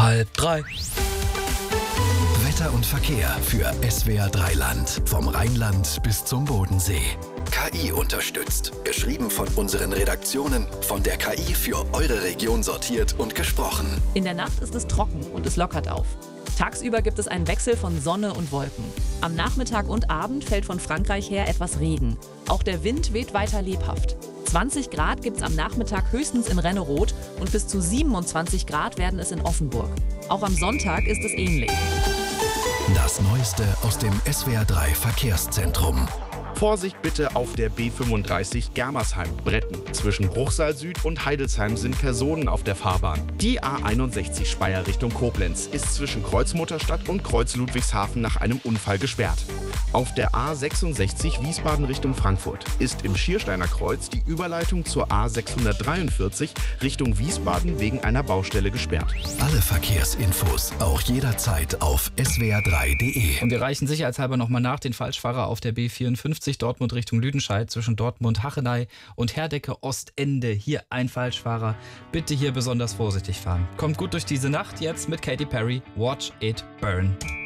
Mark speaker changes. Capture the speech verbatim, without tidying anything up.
Speaker 1: halb drei.
Speaker 2: Wetter und Verkehr für S W R drei Land. Vom Rheinland bis zum Bodensee. K I unterstützt. Geschrieben von unseren Redaktionen, von der K I für eure Region sortiert und gesprochen.
Speaker 3: In der Nacht ist es trocken und es lockert auf. Tagsüber gibt es einen Wechsel von Sonne und Wolken. Am Nachmittag und Abend fällt von Frankreich her etwas Regen. Auch der Wind weht weiter lebhaft. zwanzig Grad gibt es am Nachmittag höchstens in Renneroth und bis zu siebenundzwanzig Grad werden es in Offenburg. Auch am Sonntag ist es ähnlich.
Speaker 2: Das Neueste aus dem S W R drei Verkehrszentrum.
Speaker 4: Vorsicht bitte auf der B fünfunddreißig Germersheim-Bretten. Zwischen Bruchsal Süd und Heidelsheim sind Personen auf der Fahrbahn. Die A einundsechzig Speyer Richtung Koblenz ist zwischen Kreuz Mutterstadt und Kreuz Ludwigshafen nach einem Unfall gesperrt. Auf der A sechsundsechzig Wiesbaden Richtung Frankfurt ist im Schiersteiner Kreuz die Überleitung zur A sechshundertdreiundvierzig Richtung Wiesbaden wegen einer Baustelle gesperrt.
Speaker 2: Alle Verkehrsinfos auch jederzeit auf S W R drei Punkt de.
Speaker 1: Und wir reichen sicherheitshalber nochmal nach den Falschfahrer auf der B vierundfünfzig Dortmund Richtung Lüdenscheid zwischen Dortmund-Hachenay und Herdecke-Ostende. Hier ein Falschfahrer. Bitte hier besonders vorsichtig fahren. Kommt gut durch diese Nacht jetzt mit Katy Perry. Watch it burn.